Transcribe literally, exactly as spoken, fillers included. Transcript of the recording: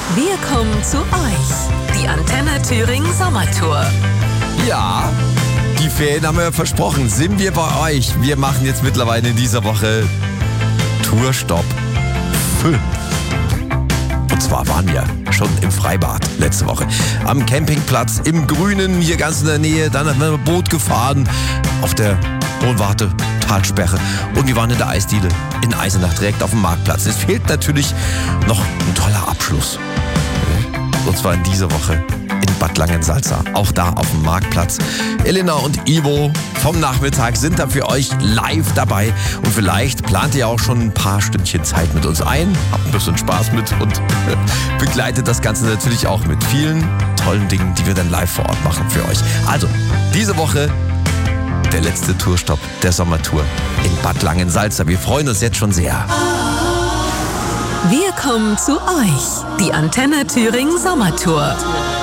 Wir kommen zu euch. Die Antenne Thüringen Sommertour. Ja, die Ferien haben wir ja versprochen. Sind wir bei euch? Wir machen jetzt mittlerweile in dieser Woche Tourstopp fünf. Und zwar waren wir schon im Freibad letzte Woche. Am Campingplatz im Grünen, hier ganz in der Nähe. Dann haben wir ein Boot gefahren auf der Hohenwarte Talsperre. Und wir waren in der Eisdiele in Eisenach direkt auf dem Marktplatz. Es fehlt natürlich noch ein toller Abschluss. Und zwar in dieser Woche in Bad Langensalza. Auch da auf dem Marktplatz. Elena und Ivo vom Nachmittag sind da für euch live dabei. Und vielleicht plant ihr auch schon ein paar Stündchen Zeit mit uns ein. Habt ein bisschen Spaß mit und begleitet das Ganze natürlich auch mit vielen tollen Dingen, die wir dann live vor Ort machen für euch. Also, diese Woche der letzte Tourstopp der Sommertour in Bad Langensalza. Wir freuen uns jetzt schon sehr. Wir kommen zu euch. Die Antenne Thüringen Sommertour.